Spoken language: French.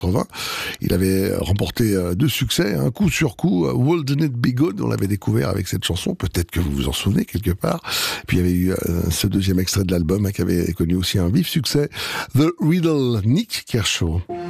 80. Il avait remporté 2 succès, un coup sur coup, Wouldn't It Be Good, on l'avait découvert avec cette chanson, peut-être que vous vous en souvenez quelque part. Puis il y avait eu ce deuxième extrait de l'album qui avait connu aussi un vif succès, The Riddle, Nick Kershaw.